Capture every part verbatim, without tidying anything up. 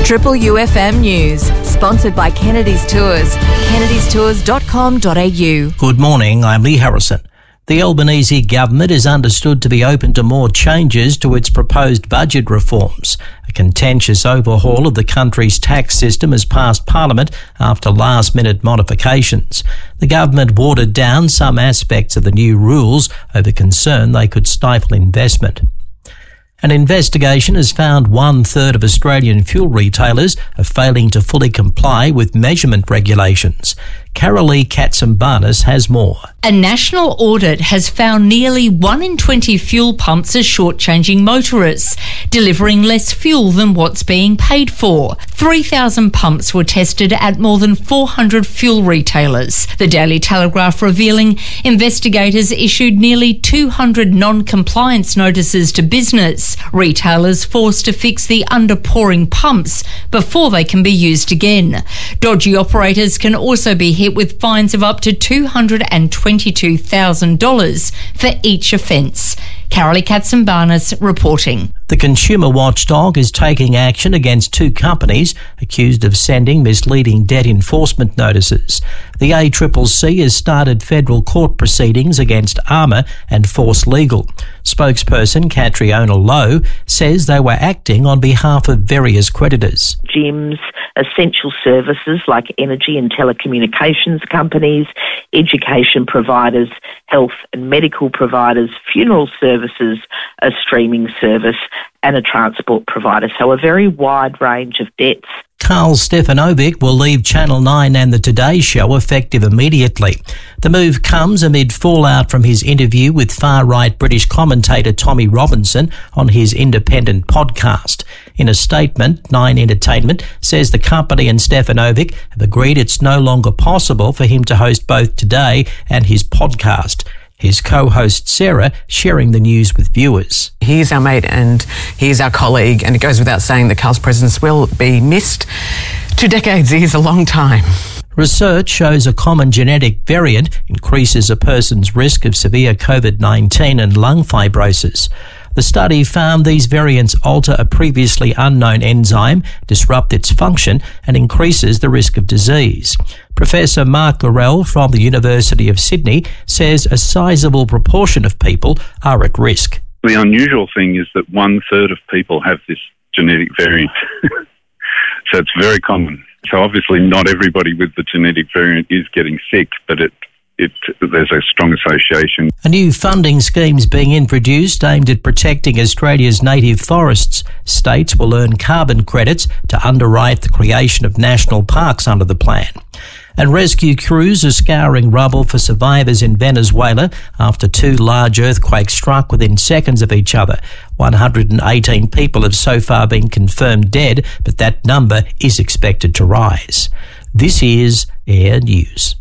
Triple U F M News, sponsored by Kennedy's Tours, kennedys tours dot com dot a u. Good morning, I'm Lee Harrison. The Albanese government is understood to be open to more changes to its proposed budget reforms. A contentious overhaul of the country's tax system has passed Parliament after last-minute modifications. The government watered down some aspects of the new rules over concern they could stifle investment. An investigation has found one-third of Australian fuel retailers are failing to fully comply with measurement regulations. Carolee Katsimbanis has more. A national audit has found nearly one in twenty fuel pumps are shortchanging motorists, delivering less fuel than what's being paid for. three thousand pumps were tested at more than four hundred fuel retailers. The Daily Telegraph revealing investigators issued nearly two hundred non-compliance notices to business. Retailers forced to fix the underpouring pumps before they can be used again. Dodgy operators can also be hit with fines of up to two hundred twenty-two thousand dollars for each offence. Carolee Katsimbanis reporting. The consumer watchdog is taking action against two companies accused of sending misleading debt enforcement notices. The A C C C has started federal court proceedings against Armour and Force Legal. Spokesperson Catriona Lowe says they were acting on behalf of various creditors. Gyms, essential services like energy and telecommunications companies, education providers, health and medical providers, funeral services, a streaming service and a transport provider. So a very wide range of debts. Karl Stefanovic will leave Channel nine and The Today Show effective immediately. The move comes amid fallout from his interview with far-right British commentator Tommy Robinson on his independent podcast. In a statement, Nine Entertainment says the company and Stefanovic have agreed it's no longer possible for him to host both Today and his podcast. His co-host Sarah sharing the news with viewers. He's our mate and he's our colleague, and it goes without saying that Karl's presence will be missed. Two decades is a long time. Research shows a common genetic variant increases a person's risk of severe covid nineteen and lung fibrosis. The study found these variants alter a previously unknown enzyme, disrupt its function, and increases the risk of disease. Professor Mark Laurel from the University of Sydney says a sizable proportion of people are at risk. The unusual thing is that one-third of people have this genetic variant. So it's very common. So obviously not everybody with the genetic variant is getting sick, but it It, there's a strong association. A new funding scheme is being introduced aimed at protecting Australia's native forests. States will earn carbon credits to underwrite the creation of national parks under the plan. And rescue crews are scouring rubble for survivors in Venezuela after two large earthquakes struck within seconds of each other. one hundred eighteen people have so far been confirmed dead, but that number is expected to rise. This is Air News.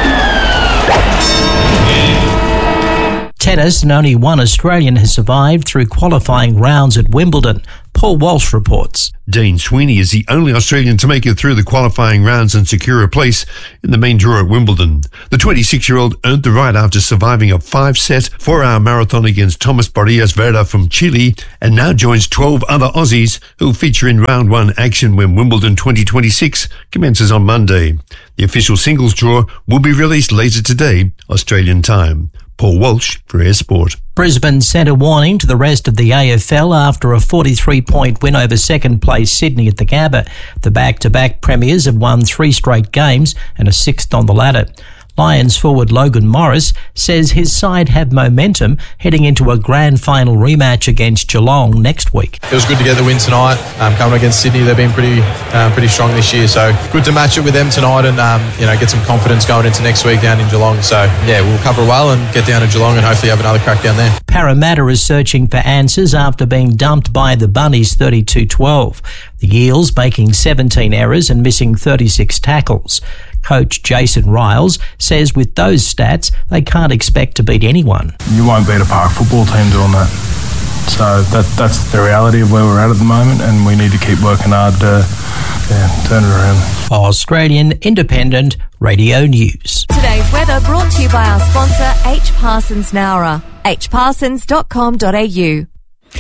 Tennis, and only one Australian has survived through qualifying rounds at Wimbledon. Paul Walsh reports. Dean Sweeney is the only Australian to make it through the qualifying rounds and secure a place in the main draw at Wimbledon. The twenty-six-year-old earned the right after surviving a five-set, four-hour marathon against Thomas Barrias Vera from Chile, and now joins twelve other Aussies who feature in round one action when Wimbledon twenty twenty-six commences on Monday. The official singles draw will be released later today, Australian time. Paul Walsh for Air Sport. Brisbane sent a warning to the rest of the A F L after a forty-three point win over second-place Sydney at the Gabba. The back-to-back premiers have won three straight games and are sixth on the ladder. Lions forward Logan Morris says his side have momentum heading into a grand final rematch against Geelong next week. It was good to get the win tonight. Um, coming against Sydney, they've been pretty um, pretty strong this year, so good to match it with them tonight and um, you know get some confidence going into next week down in Geelong. So yeah, we'll cover well and get down to Geelong and hopefully have another crack down there. Parramatta is searching for answers after being dumped by the Bunnies thirty-two twelve. The Eels making seventeen errors and missing thirty-six tackles. Coach Jason Riles says with those stats, they can't expect to beat anyone. You won't beat a park football team doing that. So that that's the reality of where we're at at the moment, and we need to keep working hard to yeah, turn it around. Australian Independent Radio News. Today's weather brought to you by our sponsor, H. Parsons Nowra, h parsons dot com dot a u.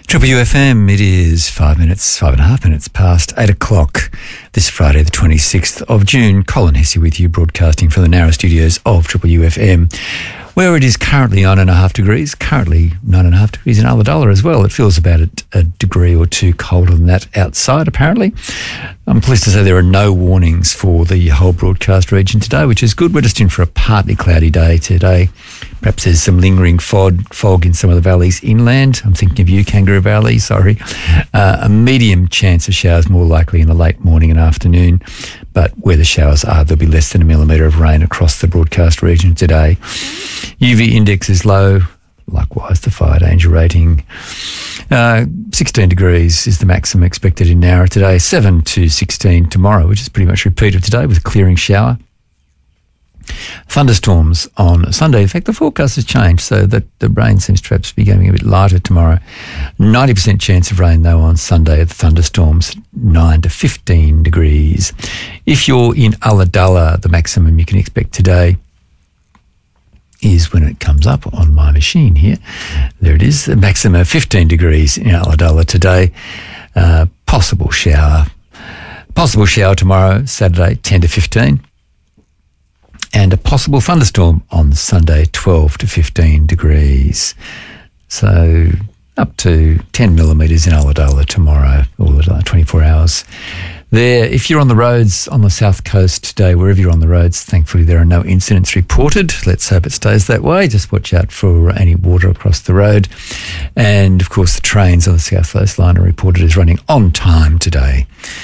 Triple U F M, it is five minutes, five and a half minutes past eight o'clock this Friday, the twenty-sixth of June. Colin Hesse with you, broadcasting from the narrow studios of Triple U F M, where it is currently nine and a half degrees, currently nine and a half degrees in Ulladulla as well. It feels about a, a degree or two colder than that outside, apparently. I'm pleased to say there are no warnings for the whole broadcast region today, which is good. We're just in for a partly cloudy day today. Perhaps there's some lingering fog, fog in some of the valleys inland. I'm thinking of you, Kangaroo Valley, sorry. Uh, a medium chance of showers more likely in the late morning and afternoon. But where the showers are, there'll be less than a millimetre of rain across the broadcast region today. U V index is low. Likewise, the fire danger rating. Uh, sixteen degrees is the maximum expected in Nowra today. seven to sixteen tomorrow, which is pretty much repeat of today with a clearing shower. Thunderstorms on Sunday. In fact, the forecast has changed so that the rain seems to perhaps be getting a bit lighter tomorrow. ninety percent chance of rain, though, on Sunday. The thunderstorms, nine to fifteen degrees. If you're in Ulladulla, the maximum you can expect today is when it comes up on my machine here. There it is, the maximum of fifteen degrees in Ulladulla today. Uh, possible shower. Possible shower tomorrow, Saturday, ten to fifteen. And a possible thunderstorm on Sunday, twelve to fifteen degrees. So up to ten millimetres in Ulladulla tomorrow, all the twenty-four hours. There, if you're on the roads on the south coast today, wherever you're on the roads, thankfully there are no incidents reported. Let's hope it stays that way. Just watch out for any water across the road. And, of course, the trains on the South Coast Line are reported as running on time today.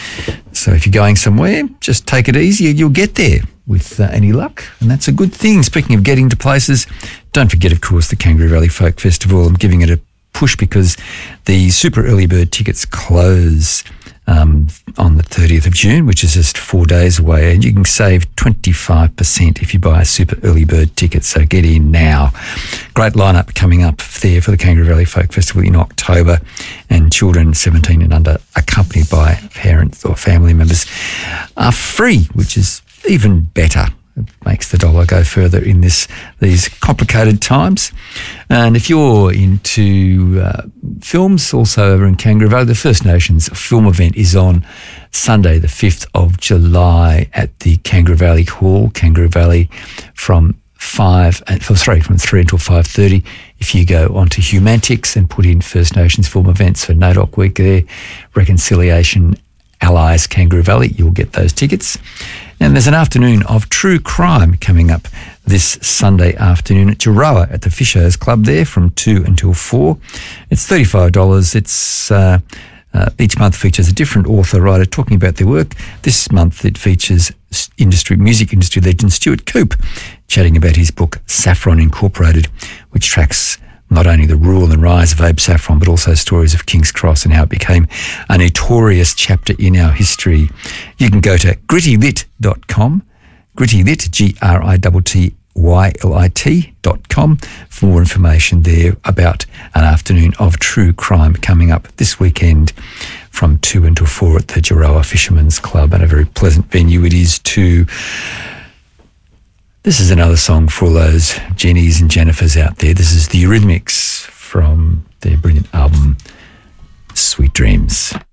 So if you're going somewhere, just take it easy. You'll get there with uh, any luck, and that's a good thing. Speaking of getting to places, don't forget, of course, the Kangaroo Valley Folk Festival. I'm giving it a push because the super early bird tickets close um, on the thirtieth of June, which is just four days away, and you can save twenty-five percent if you buy a super early bird ticket, so get in now. Great lineup coming up there for the Kangaroo Valley Folk Festival in October, and children seventeen and under accompanied by parents or family members are free, which is even better. It makes the dollar go further in this these complicated times. And if you're into uh, films, also over in Kangaroo Valley, the First Nations film event is on Sunday, the fifth of July at the Kangaroo Valley Hall, Kangaroo Valley, from five and from three from three until five thirty. If you go onto Humantix and put in First Nations film events for N A D O C week there, Reconciliation Allies Kangaroo Valley, you'll get those tickets. And there's an afternoon of true crime coming up this Sunday afternoon at Jorowa at the Fishers Club there from two until four. It's thirty-five dollars. It's uh, uh, each month features a different author, writer talking about their work. This month it features industry music industry legend Stuart Coupe chatting about his book Saffron Incorporated, which tracks not only the rule and rise of Abe Saffron, but also stories of King's Cross and how it became a notorious chapter in our history. You can go to gritty lit dot com, grittylit, G R I T T Y L I T dot com, for more information there about an afternoon of true crime coming up this weekend from two until four at the Jorowa Fishermen's Club, and a very pleasant venue it is too. This is another song for all those Jennies and Jennifers out there. This is the Eurythmics from their brilliant album, Sweet Dreams.